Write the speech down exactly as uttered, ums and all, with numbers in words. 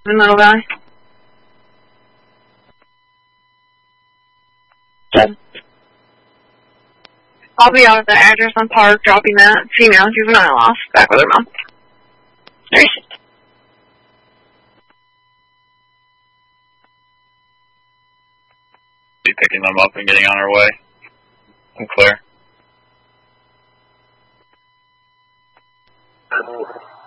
The middle guy. Seven. I'll be out at the address on Park dropping that female juvenile off back with her mom. There's Be picking them up and getting on our way. I'm clear.